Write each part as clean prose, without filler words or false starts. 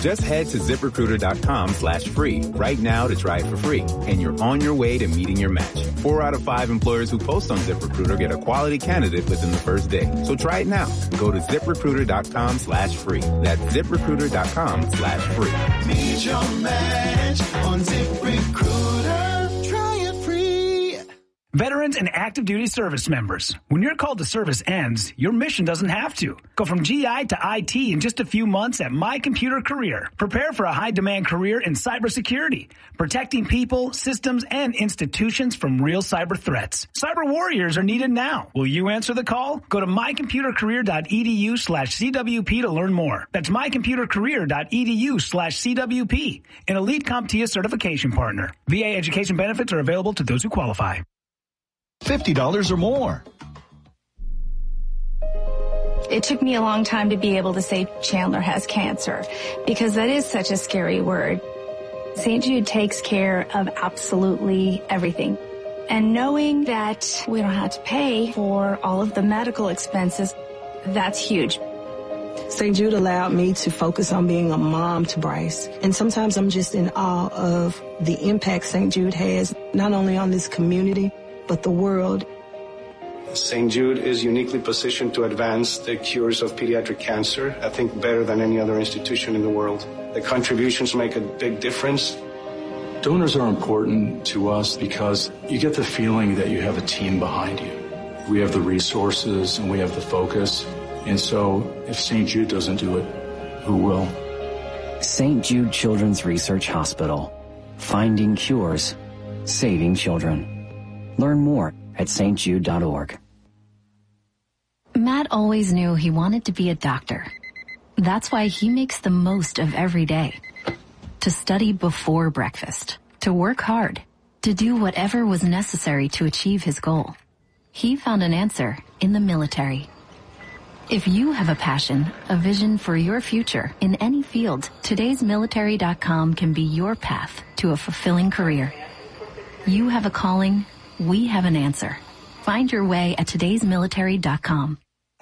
Just head to ZipRecruiter.com/free right now to try it for free, and you're on your way to meeting your match. 4 out of 5 employers who post on ZipRecruiter get a quality candidate within the first day. So try it now. Go to ZipRecruiter.com/free. That's ZipRecruiter.com/free. Meet your match on ZipRecruiter. Try it free. Veterans and active duty service members, when your call to service ends, your mission doesn't have to. Go from GI to IT in just a few months at My Computer Career. Prepare for a high-demand career in cybersecurity, protecting people, systems, and institutions from real cyber threats. Cyber warriors are needed now. Will you answer the call? Go to mycomputercareer.edu/CWP to learn more. That's mycomputercareer.edu/CWP, an elite CompTIA certification partner. VA education benefits are available to those who qualify. $50 or more. It took me a long time to be able to say Chandler has cancer because that is such a scary word. St. Jude takes care of absolutely everything. And knowing that we don't have to pay for all of the medical expenses, that's huge. St. Jude allowed me to focus on being a mom to Bryce. And sometimes I'm just in awe of the impact St. Jude has, not only on this community, but the world. St. Jude is uniquely positioned to advance the cures of pediatric cancer, I think better than any other institution in the world. The contributions make a big difference. Donors are important to us because you get the feeling that you have a team behind you. We have the resources and we have the focus. And so if St. Jude doesn't do it, who will? St. Jude Children's Research Hospital. Finding cures. Saving children. Learn more at stjude.org. Matt always knew he wanted to be a doctor. That's why he makes the most of every day. To study before breakfast, to work hard, to do whatever was necessary to achieve his goal. He found an answer in the military. If you have a passion, a vision for your future in any field, todaysmilitary.com can be your path to a fulfilling career. You have a calling. We have an answer. Find your way at todaysmilitary.com.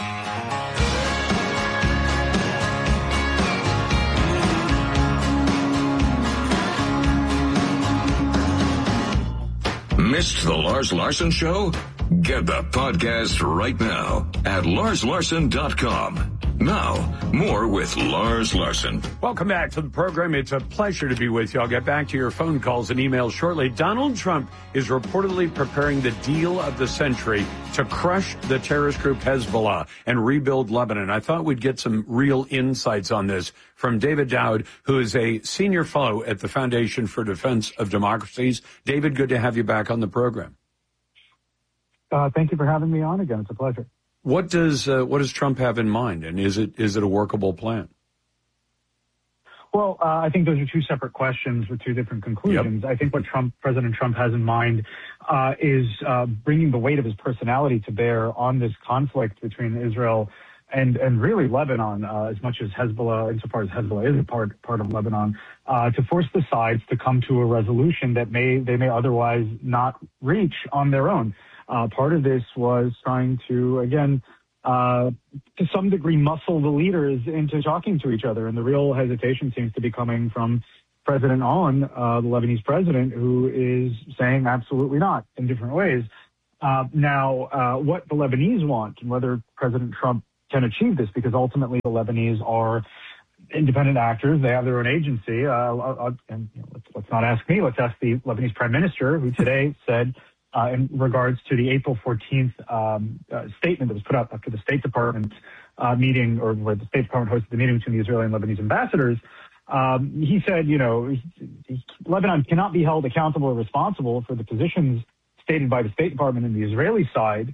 Missed the Lars Larson Show? Get the podcast right now at larslarson.com. Now, more with Lars Larson. Welcome back to the program. It's a pleasure to be with you. I'll get back to your phone calls and emails shortly. Donald Trump is reportedly preparing the deal of the century to crush the terrorist group Hezbollah and rebuild Lebanon. I thought we'd get some real insights on this from David Dowd, who is a senior fellow at the Foundation for Defense of Democracies. David, good to have you back on the program. Thank you for having me on again. It's a pleasure. What does Trump have in mind, and is it a workable plan? Well, I think those are two separate questions with two different conclusions. Yep. I think what President Trump has in mind is bringing the weight of his personality to bear on this conflict between Israel and really Lebanon, as much as Hezbollah, insofar as Hezbollah is a part of Lebanon, to force the sides to come to a resolution that they may otherwise not reach on their own. Part of this was trying to, again, to some degree, muscle the leaders into talking to each other. And the real hesitation seems to be coming from President On, the Lebanese president, who is saying absolutely not in different ways. Now, what the Lebanese want and whether President Trump can achieve this, because ultimately the Lebanese are independent actors. They have their own agency. And let's not ask me. Let's ask the Lebanese prime minister, who today said, in regards to the April 14th statement that was put out after the State Department meeting, or where the State Department hosted the meeting between the Israeli and Lebanese ambassadors, he said, Lebanon cannot be held accountable or responsible for the positions stated by the State Department and the Israeli side,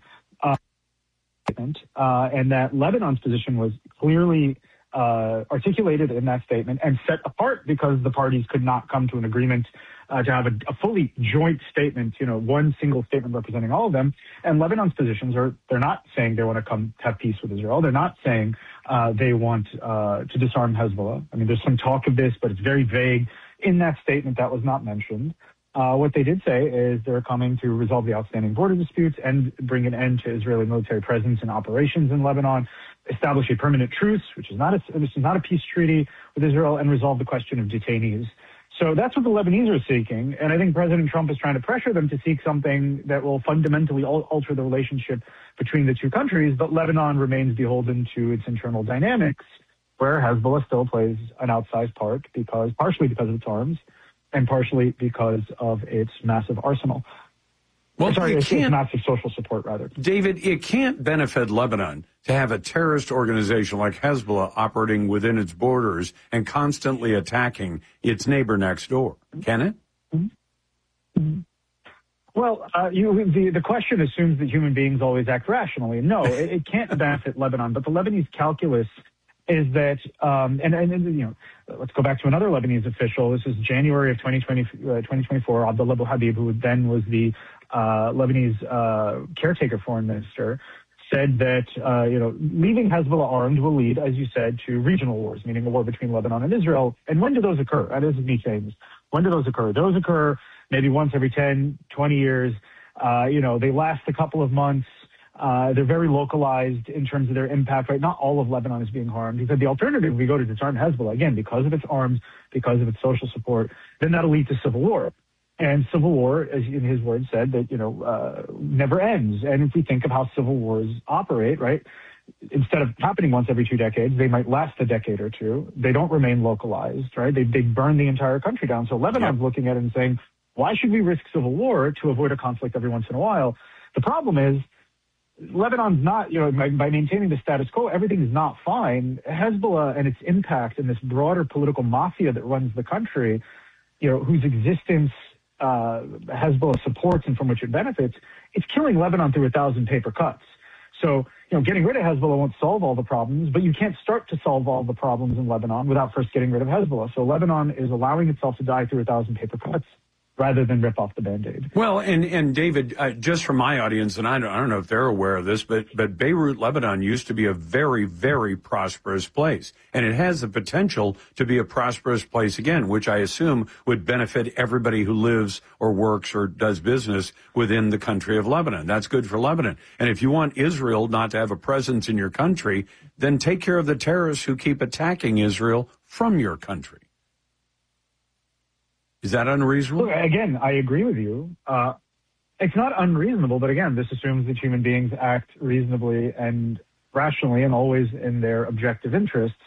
and that Lebanon's position was clearly articulated in that statement and set apart because the parties could not come to an agreement to have a fully joint statement, one single statement representing all of them. And Lebanon's positions they're not saying they want to come have peace with Israel. They're not saying they want to disarm Hezbollah. I mean, there's some talk of this, but it's very vague. In that statement, that was not mentioned. What they did say is they're coming to resolve the outstanding border disputes and bring an end to Israeli military presence and operations in Lebanon. establish a permanent truce, which is not a peace treaty with Israel, and resolve the question of detainees. So that's what the Lebanese are seeking, and I think President Trump is trying to pressure them to seek something that will fundamentally alter the relationship between the two countries, but Lebanon remains beholden to its internal dynamics, where Hezbollah still plays an outsized part, partially because of its arms, and partially because of its massive arsenal. Well, its massive social support, rather. David, it can't benefit Lebanon to have a terrorist organization like Hezbollah operating within its borders and constantly attacking its neighbor next door, can it? Mm-hmm. Well, the question assumes that human beings always act rationally. No, it can't benefit Lebanon, but the Lebanese calculus is that, let's go back to another Lebanese official. This is January of 2024. Abdullah Abu Habib, who then was the Lebanese caretaker foreign minister, said that leaving Hezbollah armed will lead, as you said, to regional wars, meaning a war between Lebanon and Israel. And when do those occur? This is me saying this. When do those occur? Those occur maybe once every 10, 20 years. They last a couple of months. They're very localized in terms of their impact, right? Not all of Lebanon is being harmed. He said the alternative, we go to disarm Hezbollah, again, because of its arms, because of its social support, then that'll lead to civil war. And civil war, as in his words, said that, never ends. And if we think of how civil wars operate, right, instead of happening once every 2 decades, they might last a decade or two. They don't remain localized, right? They burn the entire country down. So Lebanon's looking at it and saying, why should we risk civil war to avoid a conflict every once in a while? The problem is, Lebanon's not, by maintaining the status quo, everything is not fine. Hezbollah and its impact and this broader political mafia that runs the country, whose existence Hezbollah supports and from which it benefits, it's killing Lebanon through 1,000 paper cuts. So, getting rid of Hezbollah won't solve all the problems, but you can't start to solve all the problems in Lebanon without first getting rid of Hezbollah. So Lebanon is allowing itself to die through 1,000 paper cuts rather than rip off the Band-Aid. Well, and David, just for my audience, and I don't know if they're aware of this, but Beirut, Lebanon used to be a very, very prosperous place. And it has the potential to be a prosperous place again, which I assume would benefit everybody who lives or works or does business within the country of Lebanon. That's good for Lebanon. And if you want Israel not to have a presence in your country, then take care of the terrorists who keep attacking Israel from your country. Is that unreasonable? Look, again, I agree with you. It's not unreasonable, but again, this assumes that human beings act reasonably and rationally and always in their objective interests.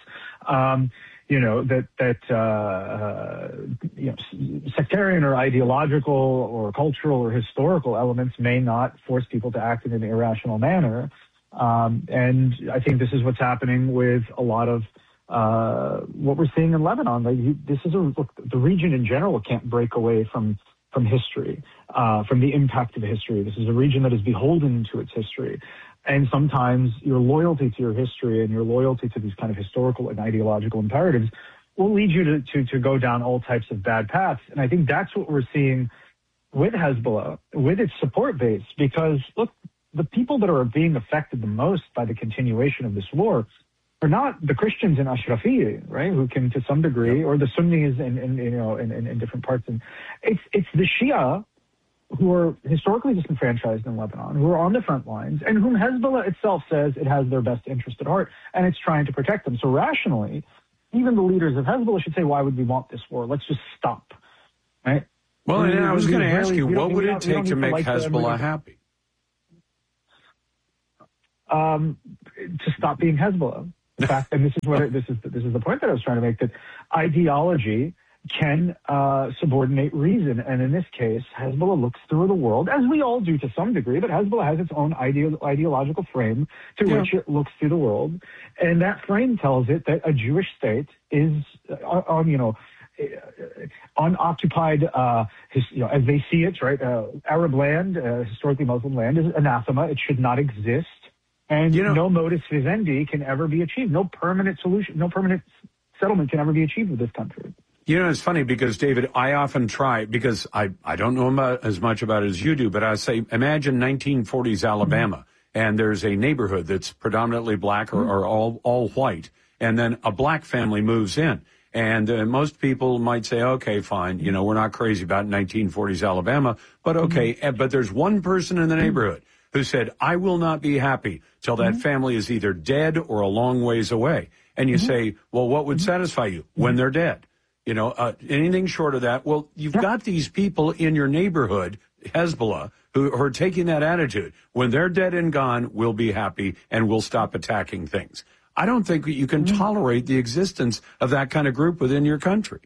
Sectarian or ideological or cultural or historical elements may not force people to act in an irrational manner. And I think this is what's happening with a lot of what we're seeing in Lebanon. The region in general can't break away from history, from the impact of history. This is a region that is beholden to its history. And sometimes your loyalty to your history and your loyalty to these kind of historical and ideological imperatives will lead you to go down all types of bad paths. And I think that's what we're seeing with Hezbollah, with its support base, because, look, the people that are being affected the most by the continuation of this war are not the Christians in Ashrafiyya, right, who can to some degree, or the Sunnis in different parts. And it's the Shia who are historically disenfranchised in Lebanon, who are on the front lines, and whom Hezbollah itself says it has their best interest at heart, and it's trying to protect them. So rationally, even the leaders of Hezbollah should say, why would we want this war? Let's just stop, right? Well, and I was going to ask you, what would it take to make Hezbollah happy? To stop being Hezbollah. In fact, and this is the point that I was trying to make, that ideology can subordinate reason. And in this case, Hezbollah looks through the world, as we all do to some degree, but Hezbollah has its own ideological frame through which it looks through the world. And that frame tells it that a Jewish state is unoccupied, as they see it, right? Arab land, historically Muslim land, is anathema. It should not exist. And no modus vivendi can ever be achieved. No permanent solution, no permanent settlement can ever be achieved with this country. It's funny because, David, I often try, because I don't know as much about it as you do, but I say, imagine 1940s Alabama, and there's a neighborhood that's predominantly black or all white, and then a black family moves in. And most people might say, okay, fine, we're not crazy about 1940s Alabama, but okay, but there's one person in the neighborhood who said, I will not be happy till that family is either dead or a long ways away. And you say, well, what would satisfy you? When they're dead. You know, anything short of that. Well, you've got these people in your neighborhood, Hezbollah, who are taking that attitude. When they're dead and gone, we'll be happy and we'll stop attacking things. I don't think you can tolerate the existence of that kind of group within your country.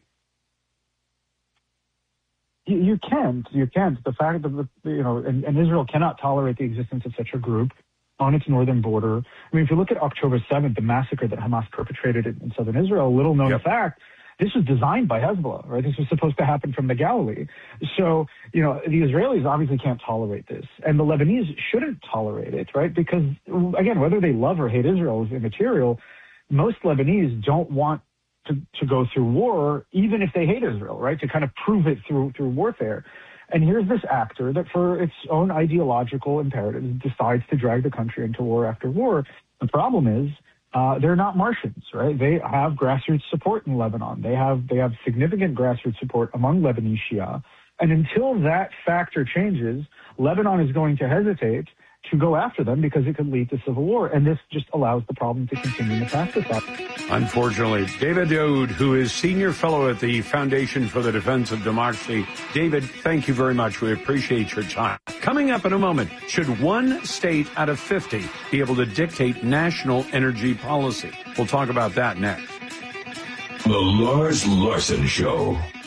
You can't. The fact that, and Israel cannot tolerate the existence of such a group on its northern border. I mean, if you look at October 7th, the massacre that Hamas perpetrated in southern Israel, little known fact, this was designed by Hezbollah, right? This was supposed to happen from the Galilee. So, the Israelis obviously can't tolerate this. And the Lebanese shouldn't tolerate it, right? Because, again, whether they love or hate Israel is immaterial. Most Lebanese don't want to go through war, even if they hate Israel, right? To kind of prove it through warfare. And here's this actor that for its own ideological imperatives decides to drag the country into war after war. The problem is they're not Martians, right? They have grassroots support in Lebanon. They have significant grassroots support among Lebanese Shia. And until that factor changes, Lebanon is going to hesitate to go after them because it could lead to civil war. And this just allows the problem to continue to metastasize. Unfortunately, David Daoud, who is senior fellow at the Foundation for the Defense of Democracy. David, thank you very much. We appreciate your time. Coming up in a moment, should one state out of 50 be able to dictate national energy policy? We'll talk about that next. The Lars Larson Show.